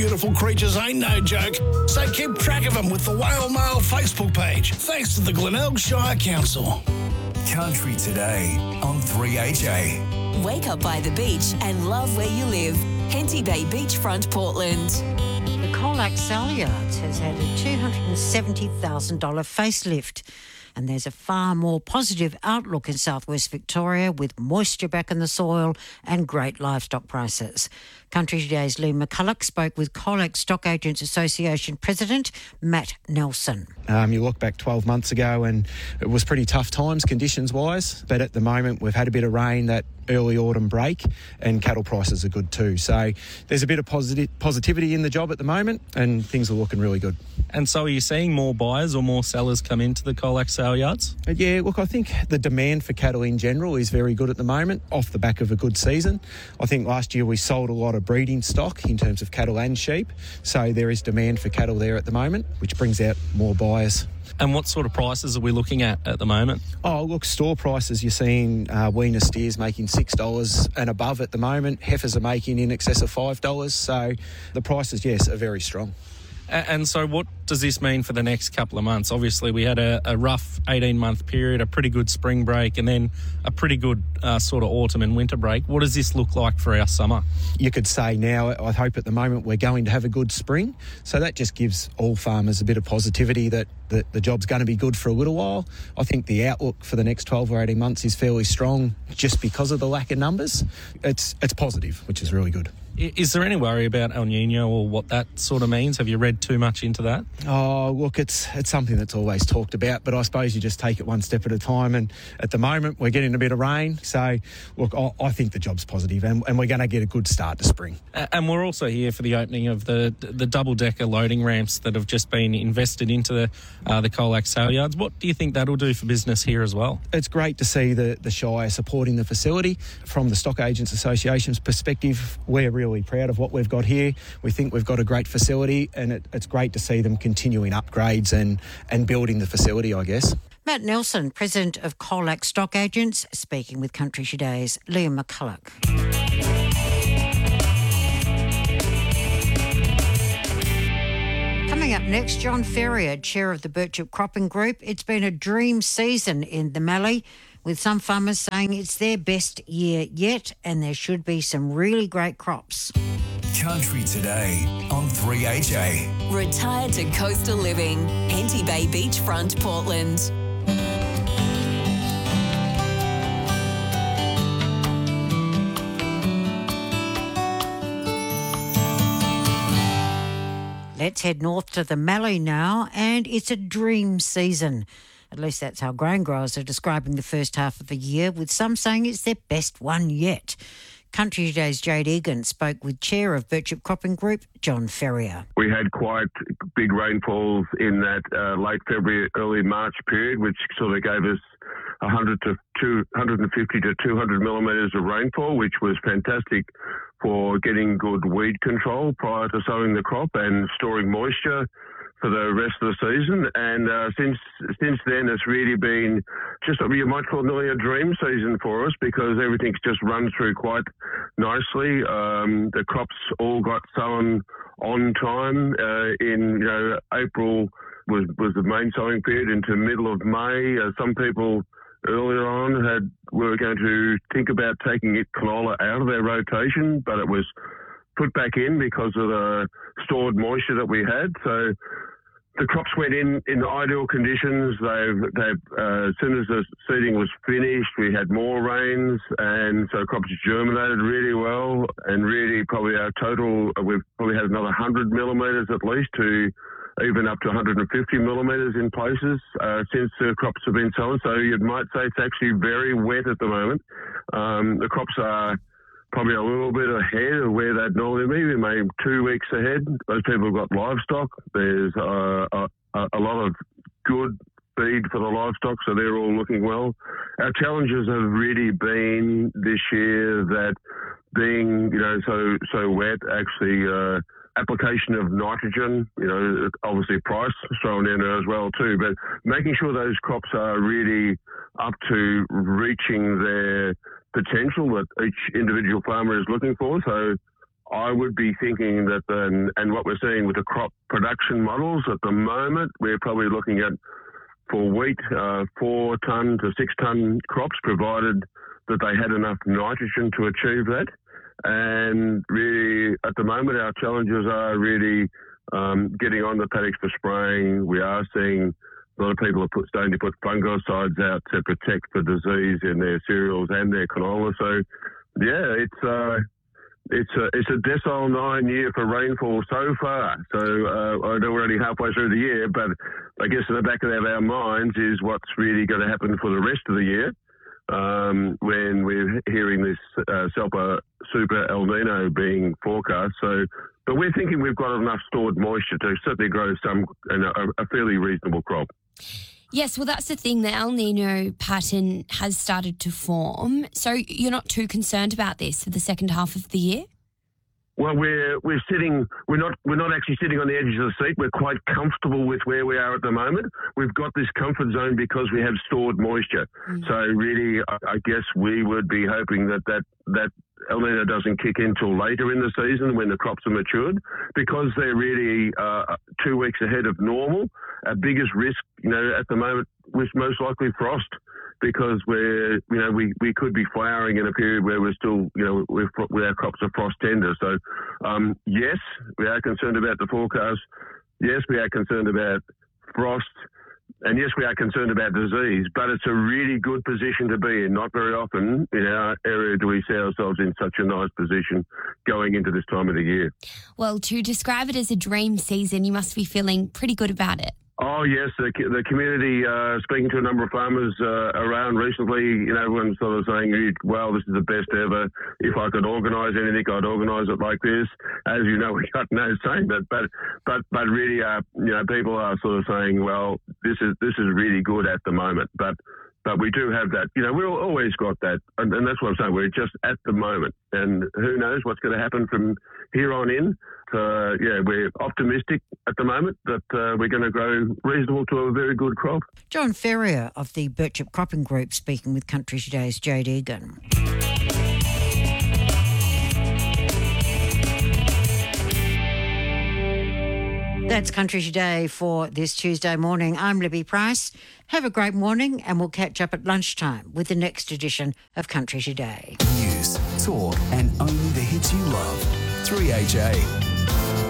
Beautiful creatures ain't no joke, so keep track of them with the Whale Mail Facebook page, thanks to the Glenelg Shire Council. Country Today on 3HA. Wake up by the beach and love where you live. Henty Bay Beachfront, Portland. The Colac Saleyards has had a $270,000 facelift. And there's a far more positive outlook in southwest Victoria with moisture back in the soil and great livestock prices. Country Today's Lee McCulloch spoke with Colac Stock Agents Association President Matt Nelson. You look back 12 months ago and it was pretty tough times conditions-wise, but at the moment we've had a bit of rain, that early autumn break, and cattle prices are good too. So there's a bit of positivity in the job at the moment and things are looking really good. And so are you seeing more buyers or more sellers come into the Colac sale yards? Yeah, look, I think the demand for cattle in general is very good at the moment, off the back of a good season. I think last year we sold a lot of breeding stock in terms of cattle and sheep, so there is demand for cattle there at the moment, which brings out more buyers. And what sort of prices are we looking at the moment? Oh, look, store prices, you're seeing weaner steers making $6 and above at the moment. Heifers are making in excess of $5, so the prices, yes, are very strong. And so what does this mean for the next couple of months? Obviously, we had a rough 18-month period, a pretty good spring break, and then a pretty good sort of autumn and winter break. What does this look like for our summer? You could say now, I hope at the moment we're going to have a good spring. So that just gives all farmers a bit of positivity that the job's going to be good for a little while. I think the outlook for the next 12 or 18 months is fairly strong just because of the lack of numbers. It's positive, which is really good. Is there any worry about El Nino or what that sort of means? Have you read too much into that? Oh, look, it's something that's always talked about, but I suppose you just take it one step at a time. And at the moment, we're getting a bit of rain. So, look, I think the job's positive and we're going to get a good start to spring. And we're also here for the opening of the double-decker loading ramps that have just been invested into the Colac sale yards. What do you think that'll do for business here as well? It's great to see the Shire supporting the facility. From the Stock Agents Association's perspective, we're really proud of what we've got here. We think we've got a great facility and it's great to see them continuing upgrades and building the facility, I guess. Matt Nelson, President of Colac Stock Agents, speaking with Country Today's Liam McCulloch. Coming up next, John Ferrier, Chair of the Birchip Cropping Group. It's been a dream season in the Mallee, with some farmers saying it's their best year yet and there should be some really great crops. Country Today on 3HA. Retire to coastal living. Henty Bay Beachfront, Portland. Let's head north to the Mallee now, and it's a dream season. At least that's how grain growers are describing the first half of the year, with some saying it's their best one yet. Country Today's Jade Egan spoke with Chair of Birchip Cropping Group, John Ferrier. We had quite big rainfalls in that late February, early March period, which sort of gave us 150 to 200 millimetres of rainfall, which was fantastic for getting good weed control prior to sowing the crop and storing moisture for the rest of the season. And since then, it's really been just what you might call nearly a dream season for us, because everything's just run through quite nicely. The crops all got sown on time. In April was the main sowing period into middle of May. Some people earlier on were going to think about taking canola out of their rotation, but it was put back in because of the stored moisture that we had. So the crops went in ideal conditions. As soon as the seeding was finished, we had more rains, and so crops germinated really well. And really, probably our total, we've probably had another 100 millimetres at least, to even up to 150 millimetres in places since the crops have been sown. So you might say it's actually very wet at the moment. The crops are probably a little bit ahead of where they'd normally be. Maybe 2 weeks ahead. Those people have got livestock. There's a lot of good feed for the livestock, so they're all looking well. Our challenges have really been this year that being, so wet, actually application of nitrogen, obviously price thrown in as well too, but making sure those crops are really up to reaching their potential that each individual farmer is looking for. So I would be thinking that, and what we're seeing with the crop production models at the moment, we're probably looking at, for wheat, 4 tonne to 6 tonne crops, provided that they had enough nitrogen to achieve that. And really, at the moment, our challenges are really getting on the paddocks for spraying. We are seeing a lot of people are starting to put fungicides out to protect the disease in their cereals and their canola. So, yeah, it's a decile 9 year for rainfall so far. So I know we're only halfway through the year, but I guess in the back of our minds is what's really going to happen for the rest of the year when we're hearing this super El Nino being forecast. So, but we're thinking we've got enough stored moisture to certainly grow a fairly reasonable crop. Yes, well, that's the thing. The El Nino pattern has started to form. So you're not too concerned about this for the second half of the year? Well, we're not actually sitting on the edge of the seat. We're quite comfortable with where we are at the moment. We've got this comfort zone because we have stored moisture. So really, I guess we would be hoping that El Nino doesn't kick in till later in the season when the crops are matured, because they're really 2 weeks ahead of normal. Our biggest risk, at the moment was most likely frost, because we could be flowering in a period where we're still, where our crops are frost tender. So, yes, we are concerned about the forecast. Yes, we are concerned about frost. And yes, we are concerned about disease, but it's a really good position to be in. Not very often in our area do we see ourselves in such a nice position going into this time of the year. Well, to describe it as a dream season, you must be feeling pretty good about it. Oh, yes, the community, speaking to a number of farmers around recently, everyone's sort of saying, well, this is the best ever. If I could organise anything, I'd organise it like this. As you know, we got no saying that, but really, people are sort of saying, well, this is really good at the moment. But we do have that, we've always got that, and that's what I'm saying. We're just at the moment, and who knows what's going to happen from here on in. We're optimistic at the moment that we're going to grow reasonable to a very good crop. John Ferrier of the Birchip Cropping Group speaking with Country Today's Jade Egan. That's Country Today for this Tuesday morning. I'm Libby Price. Have a great morning, and we'll catch up at lunchtime with the next edition of Country Today. News, talk, and only the hits you love. 3AJ.